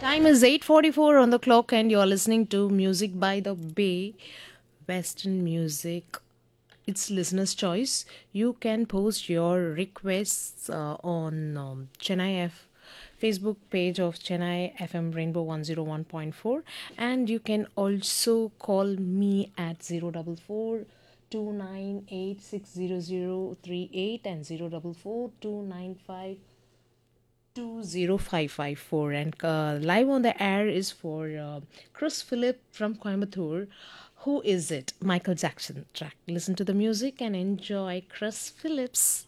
Time is 8:44 on the clock and you're listening to Music by the Bay, Western music. It's listener's choice. You can post your requests on Chennai Facebook page of Chennai FM Rainbow 101.4, and you can also call me at 044 298 60038 and 044 295 20554, and live on the air is for Chris Philip from Coimbatore. Who is it? Michael Jackson track. Listen to the music and enjoy Chris Phillips.